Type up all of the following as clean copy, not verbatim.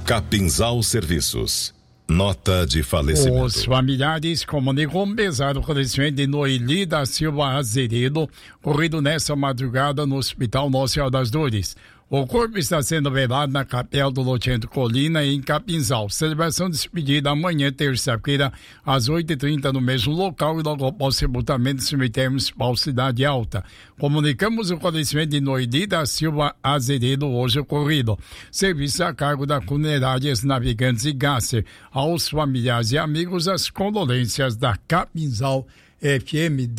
Capinzal Serviços. Nota de falecimento. Os familiares comunicam pesado falecimento de Noeli da Silva Azeredo, ocorrido nessa madrugada no Hospital Nossa Senhora das Dores. O corpo está sendo velado na capela do Loteamento Colina, em Capinzal. Celebração de despedida amanhã, terça-feira, às 8h30, no mesmo local, e logo após o sepultamento do cemitério municipal Cidade Alta. Comunicamos o falecimento de Noeli da Silva Azeredo, hoje ocorrido. Serviço a cargo da Funerárias Navegantes e Gasser. Aos familiares e amigos, as condolências da Capinzal FM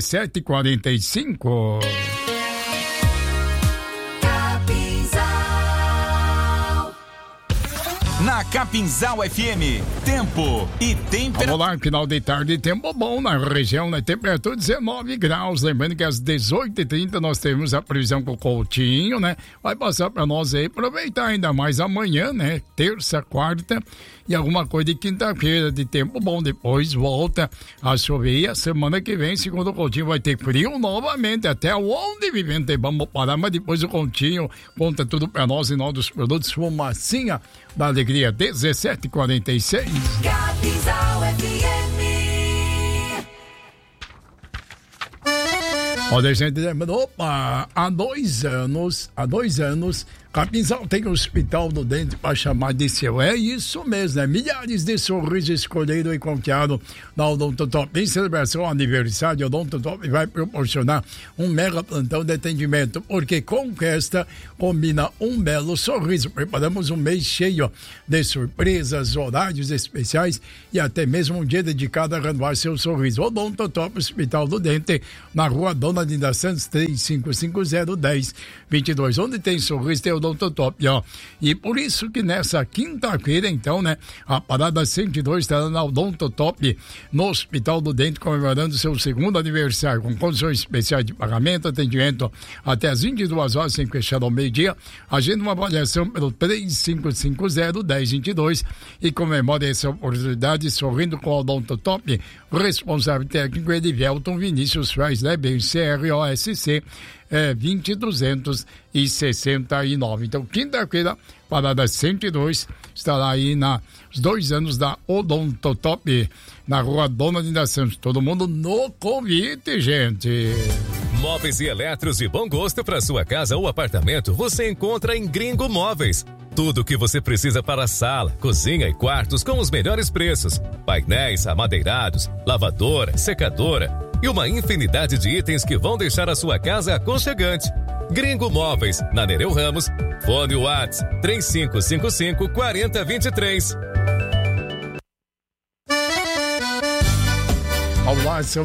1745. Na Capinzal FM, tempo e temperatura. Vamos lá, final de tarde, tempo bom na região, na temperatura 19 graus. Lembrando que às 18h30 nós temos a previsão com o Coutinho, né? Vai passar para nós aí, aproveitar ainda mais amanhã, né? Terça, quarta e alguma coisa de quinta-feira de tempo bom. Depois volta a chover e a semana que vem, segundo o Coutinho, vai ter frio novamente. Até onde vivendo vamos parar, mas depois o Coutinho conta tudo para nós em nós dos produtos Fumacinha da Alegria. 1746. Capinzal FM. Olha, gente, opa, há dois anos, Capinzal tem o Hospital do Dente para chamar de seu. É isso mesmo, né? Milhares de sorrisos escolheram e confiaram na Odontotop. Em celebração ao aniversário, a Odontotop vai proporcionar um mega plantão de atendimento, porque Conquista combina um belo sorriso. Preparamos um mês cheio de surpresas, horários especiais e até mesmo um dia dedicado a renovar seu sorriso. Odontotop, Hospital do Dente, na rua Dona Linda Santos, 3550-1022. Onde tem sorriso, tem Odontotop, ó. E por isso que nessa quinta-feira, então, né, a parada 102 estará na Odontotop, no Hospital do Dente, comemorando seu segundo aniversário, com condições especiais de pagamento, atendimento até às 22 horas, sem fechar ao meio-dia. Agenda uma avaliação pelo 3550-1022 e comemore essa oportunidade sorrindo com o Odontotop. O responsável técnico é Edivelton Vinícius Freisleber, CROSC 20269. Então, quinta-feira, parada 102, estará aí nos 2 anos da Odontotop, na rua Dona Linda Santos. Todo mundo no convite, gente. Móveis e eletros de bom gosto para sua casa ou apartamento você encontra em Gringo Móveis. Tudo o que você precisa para a sala, cozinha e quartos com os melhores preços. Painéis, amadeirados, lavadora, secadora e uma infinidade de itens que vão deixar a sua casa aconchegante. Gringo Móveis, na Nereu Ramos, fone WhatsApp 3555-4023. Vamos lá, são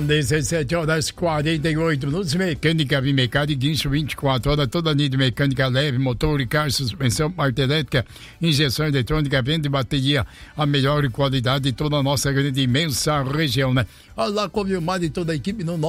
17h48. Mecânica Vimecado e Guincho 24 horas, toda linha de mecânica leve, motor e carro, suspensão, parte elétrica, injeção eletrônica, venda e bateria, a melhor qualidade de toda a nossa grande e imensa região, né? Olha lá, com o Vilmar e toda a equipe no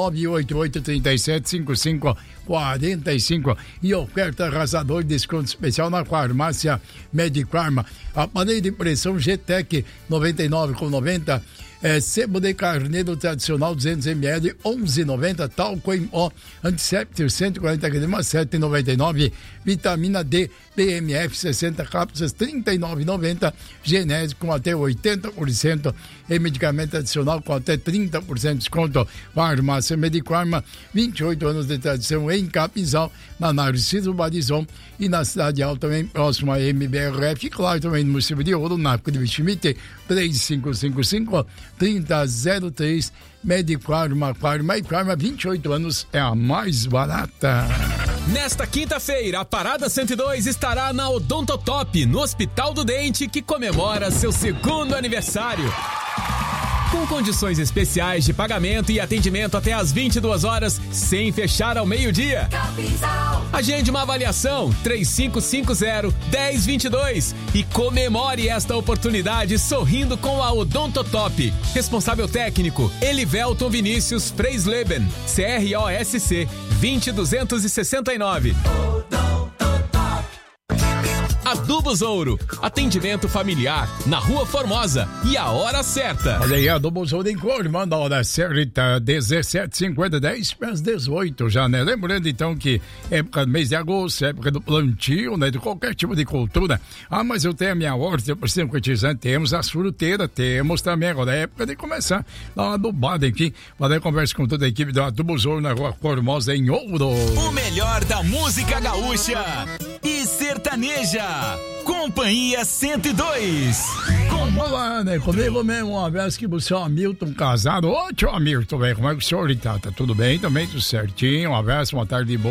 988-3755-45 e oferta arrasador, desconto especial na farmácia Medicarma. A panela de pressão GTEC 99,90. Sebo de carneiro tradicional 200ml 11,90, talco em ó, antisséptico 140 gramas 7,99, vitamina D PMF 60 cápsulas 39,90, genésico com até 80% e medicamento adicional com até 30% de desconto. Farmácia Medicarma, 28 anos de tradição em Capinzal, na Narciso Barizon e na Cidade Alta, também próximo a MBRF, claro, também no município de Ouro, na Schmidt, 3555-3003, Medicarma, Farma, 28 anos é a mais barata. Nesta quinta-feira, a Parada 102 estará na Odontotop, no Hospital do Dente, que comemora seu segundo aniversário. Com condições especiais de pagamento e atendimento até às 22 horas, sem fechar ao meio-dia. Agende uma avaliação 3550-1022 e comemore esta oportunidade sorrindo com a Odontotop. Responsável técnico, Elivelton Vinícius Freisleben, CROSC 20269. Adubos Ouro, atendimento familiar, na Rua Formosa e a hora certa. Olha aí, Adubos Ouro em cor, manda a hora certa, 17h50, 10 para as 18 já, né? Lembrando então que época do mês de agosto, época do plantio, né? De qualquer tipo de cultura. Ah, mas eu tenho a minha horta, eu preciso de fertilizante, temos as fruteiras, temos também, agora é época de começar, dar uma adubada aqui, para conversa com toda a equipe do Adubos Ouro na Rua Formosa em Ouro. O melhor da música gaúcha e sertaneja. Companhia 102. Vamos lá, né? Comigo mesmo, uma vez que você é o Hamilton casado. Ô, tio Hamilton, velho, como é que o senhor tá? Tá tudo bem também, tudo certinho? Uma vez, uma tarde boa.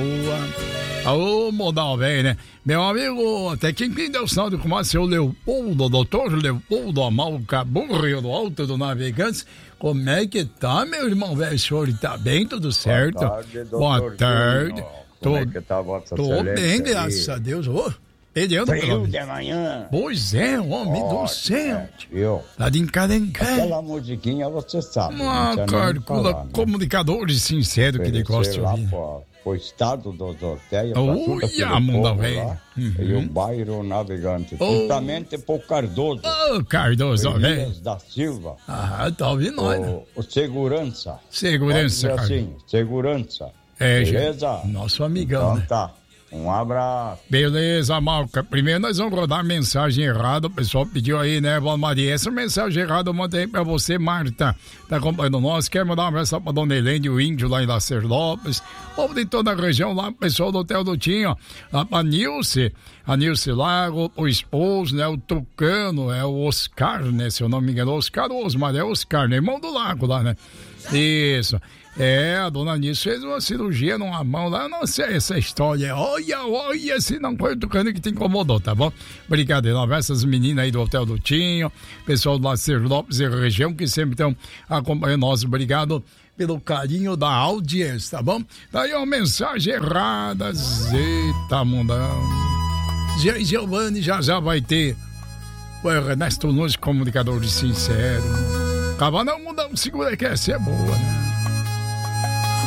Alô, modal, velho, né? Meu amigo, até quem deu sinal de comer seu Leopoldo, doutor Leopoldo Amalca Burrio do Alto do Navegantes. Como é que tá, meu irmão, velho? O senhor tá bem? Tudo certo? Boa tarde. Como é que tá a vossa Tô bem, graças a Deus. Ô, pedindo frio de manhã. Pois é, homem do céu. Viu? Tá de encarencar. Aquela musiquinha você sabe. Calcula, comunicadores sinceros que ele gosta de ouvir. O estado do Dorteia. Olha, mundo velho. E o bairro Navegante. Justamente pro Cardoso. Ô, Cardoso, velho. Da Silva. Ah, tá ouvindo nós, né? O segurança. Segurança, cara. Assim, segurança. É, beleza? Nosso amigão, então, né? Tá. Um abraço. Beleza, Malca. Primeiro nós vamos rodar a mensagem errada. O pessoal pediu aí, né, Valmaria? Essa mensagem errada eu mandei aí pra você, Marta. Tá acompanhando nós. Quer mandar uma mensagem pra Dona Helene, o índio lá em Lacer Lopes. Povo de toda a região lá, pessoal do Hotel do Tinho. A Nilce Lago, o esposo, né, o Tucano, é o Oscar, né, se eu não me engano. Oscar ou Osmar, é Oscar, né, irmão do Lago lá, né? Isso. A dona Nilce fez uma cirurgia numa mão lá, não sei essa história. Olha, se não foi o Tucano que te incomodou, tá bom? Brincadeira, essas meninas aí do Hotel do Tinho, pessoal do Lacer Lopes e região que sempre estão acompanhando nós. Obrigado pelo carinho da audiência, tá bom? Daí uma mensagem errada, zeta mundão. Giovanni já vai ter o Ernesto Nunes, comunicador sincero. Acaba não mudar, segura que essa é boa, né?